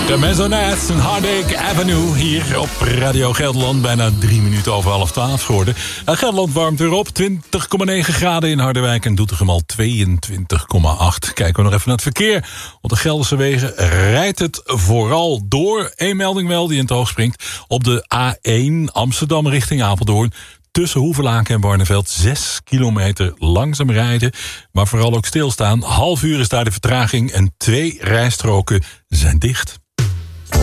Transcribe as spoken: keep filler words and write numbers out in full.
De Maisonette en Heartache Avenue hier op Radio Gelderland. Bijna drie minuten over half twaalf geworden. En Gelderland warmt weer op. twintig komma negen graden in Harderwijk en Doetinchem al tweeëntwintig komma acht. Kijken we nog even naar het verkeer. Op de Gelderse wegen rijdt het vooral door. Eén melding wel die in het oog springt. Op de A één Amsterdam richting Apeldoorn. Tussen Hoevelaken en Barneveld zes kilometer langzaam rijden. Maar vooral ook stilstaan. Half uur is daar de vertraging en twee rijstroken zijn dicht.